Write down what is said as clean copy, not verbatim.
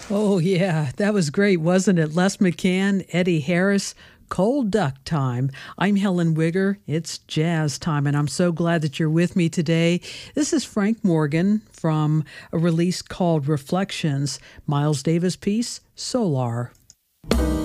Oh, yeah, that was great, wasn't it? Les McCann, Eddie Harris, Cold Duck Time. I'm Helen Wigger. It's jazz time, and I'm so glad that you're with me today. This is Frank Morgan from a release called Reflections, Miles Davis piece, Solar.